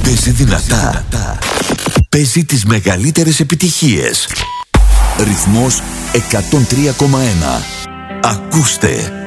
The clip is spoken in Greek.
Παίζει δυνατά. Παίζει τις μεγαλύτερες επιτυχίες. Ρυθμός 103,1. Ακούστε.